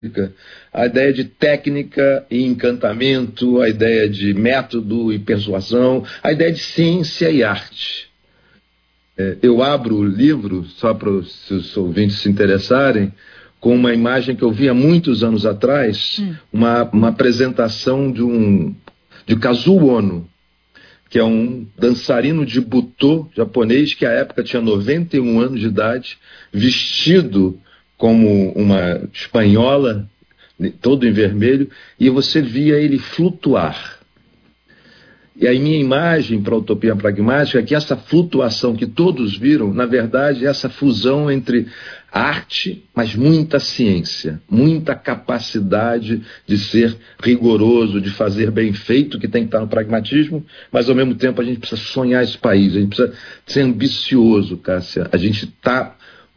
a ideia de técnica e encantamento, a ideia de método e persuasão, a ideia de ciência e arte. Eu abro o livro, só para os ouvintes se interessarem, com uma imagem que eu vi há muitos anos atrás, uma apresentação de Kazuo Ono, que é um dançarino de butô japonês que à época tinha 91 anos de idade, vestido como uma espanhola, todo em vermelho, e você via ele flutuar. E aí minha imagem para a utopia pragmática é que essa flutuação que todos viram, na verdade, é essa fusão entre arte, mas muita ciência, muita capacidade de ser rigoroso, de fazer bem feito, que tem que estar no pragmatismo, mas ao mesmo tempo a gente precisa sonhar esse país, a gente precisa ser ambicioso, Cássia. A gente está,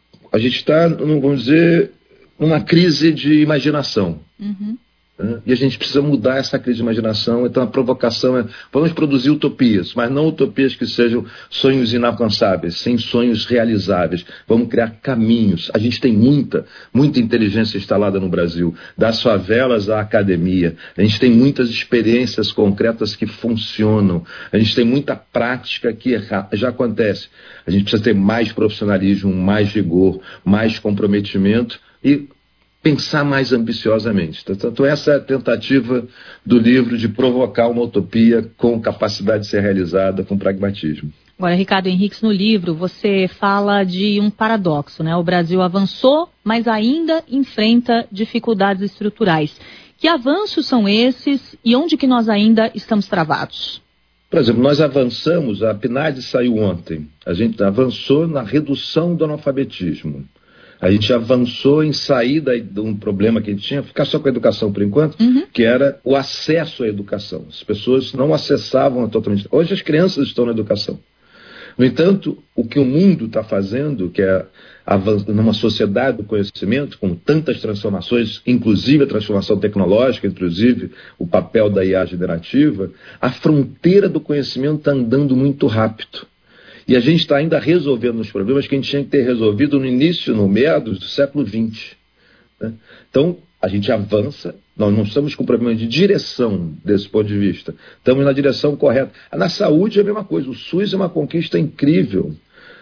vamos dizer, numa crise de imaginação. E a gente precisa mudar essa crise de imaginação. Então a provocação é: vamos produzir utopias, mas não utopias que sejam sonhos inalcançáveis, sem sonhos realizáveis. Vamos criar caminhos. A gente tem muita inteligência instalada no Brasil, das favelas à academia. A gente tem muitas experiências concretas que funcionam. A gente tem muita prática que já acontece. A gente precisa ter mais profissionalismo, mais rigor, mais comprometimento e pensar mais ambiciosamente. Portanto, essa é a tentativa do livro de provocar uma utopia com capacidade de ser realizada com pragmatismo. Agora, Ricardo Henriques, no livro você fala de um paradoxo, né? O Brasil avançou, mas ainda enfrenta dificuldades estruturais. Que avanços são esses e onde que nós ainda estamos travados? Por exemplo, nós avançamos, a PNAD saiu ontem, a gente avançou na redução do analfabetismo. A gente avançou em sair de um problema que a gente tinha, ficar só com a educação por enquanto, que era o acesso à educação. As pessoas não acessavam totalmente. Hoje as crianças estão na educação. No entanto, o que o mundo está fazendo, que é numa sociedade do conhecimento, com tantas transformações, inclusive a transformação tecnológica, inclusive o papel da IA generativa, a fronteira do conhecimento está andando muito rápido. E a gente está ainda resolvendo os problemas que a gente tinha que ter resolvido no início, no meados do século XX. Né? Então, a gente avança, nós não estamos com problema de direção desse ponto de vista. Estamos na direção correta. Na saúde é a mesma coisa. O SUS é uma conquista incrível,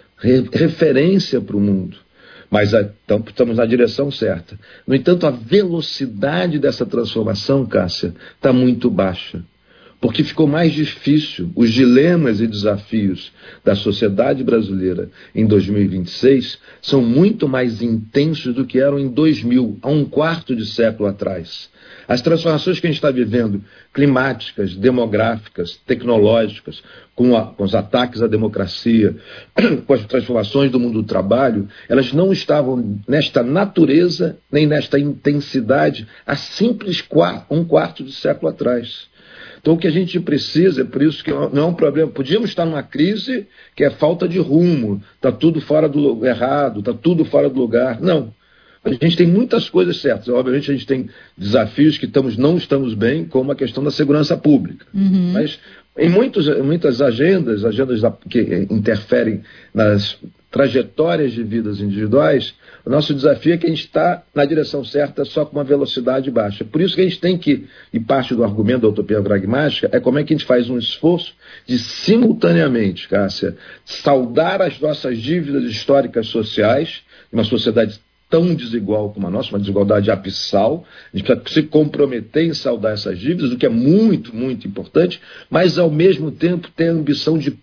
referência para o mundo. Mas então, estamos na direção certa. No entanto, a velocidade dessa transformação, Cássia, está muito baixa. Porque ficou mais difícil. Os dilemas e desafios da sociedade brasileira em 2026 são muito mais intensos do que eram em 2000, há um quarto de século atrás. As transformações que a gente está vivendo, climáticas, demográficas, tecnológicas, com os ataques à democracia, com as transformações do mundo do trabalho, elas não estavam nesta natureza, nem nesta intensidade, há simples um quarto de século atrás. Então o que a gente precisa, é por isso que não é um problema, podíamos estar numa crise que é falta de rumo, está tudo fora do errado, está tudo fora do lugar. Não, a gente tem muitas coisas certas, obviamente a gente tem desafios que não estamos bem, como a questão da segurança pública, mas em muitas agendas que interferem nas trajetórias de vidas individuais, o nosso desafio é que a gente está na direção certa só com uma velocidade baixa. Por isso que a gente tem que, e parte do argumento da utopia pragmática, é como é que a gente faz um esforço de simultaneamente, Cássia, saldar as nossas dívidas históricas sociais, uma sociedade tão desigual como a nossa, uma desigualdade abissal. A gente precisa se comprometer em saldar essas dívidas, o que é muito, muito importante, mas ao mesmo tempo ter a ambição de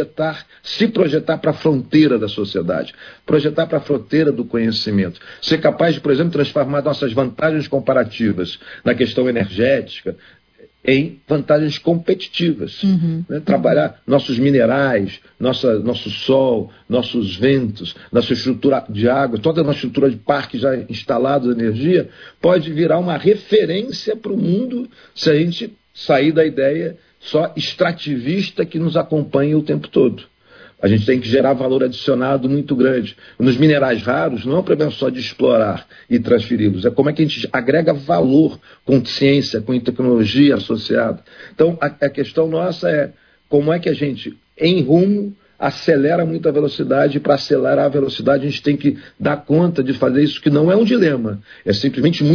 se projetar para a fronteira da sociedade, projetar para a fronteira do conhecimento, ser capaz de, por exemplo, transformar nossas vantagens comparativas na questão energética em vantagens competitivas. Né? Trabalhar nossos minerais, nosso sol, nossos ventos, nossa estrutura de água, toda a nossa estrutura de parques já instalados de energia, pode virar uma referência para o mundo se a gente sair da ideia só extrativista que nos acompanha o tempo todo. A gente tem que gerar valor adicionado muito grande. Nos minerais raros, não é um problema só de explorar e transferi-los, é como é que a gente agrega valor com ciência, com tecnologia associada. Então, a questão nossa é como é que a gente, em rumo, acelera muito a velocidade, e para acelerar a velocidade a gente tem que dar conta de fazer isso, que não é um dilema, é simplesmente